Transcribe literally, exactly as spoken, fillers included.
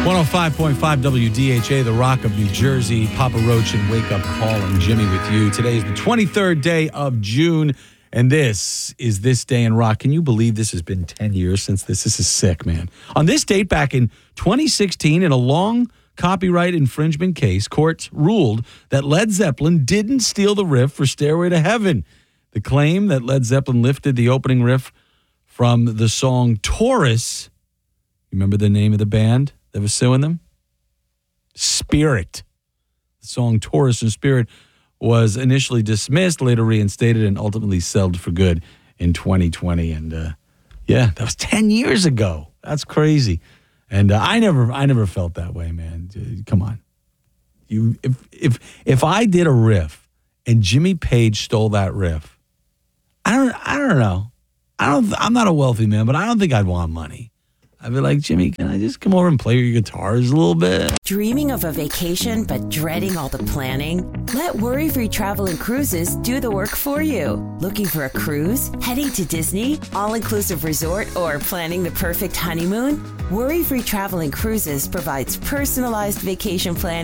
one oh five point five W D H A, the Rock of New Jersey. Papa Roach and Wake Up Call and Jimmy with you. Today is the twenty-third day of June, and this is This Day in Rock. Can you believe this has been ten years since this? This is sick, man. On this date back in twenty sixteen, in a long copyright infringement case, courts ruled that Led Zeppelin didn't steal the riff for Stairway to Heaven. The claim that Led Zeppelin lifted the opening riff from the song Taurus. Remember the name of the band that was suing them? Spirit. The song Taurus and Spirit was initially dismissed, later reinstated, and ultimately settled for good in twenty twenty. And uh, yeah, that was ten years ago. That's crazy. And uh, I never, I never felt that way, man. Come on, you. If if if I did a riff and Jimmy Page stole that riff, I don't, I don't know. I don't. I'm not a wealthy man, but I don't think I'd want money. I'd be like, Jimmy, can I just come over and play your guitars a little bit? Dreaming of a vacation but dreading all the planning? Let Worry-Free Travel and Cruises do the work for you. Looking for a cruise? Heading to Disney? All-inclusive resort? Or planning the perfect honeymoon? Worry-Free Travel and Cruises provides personalized vacation planning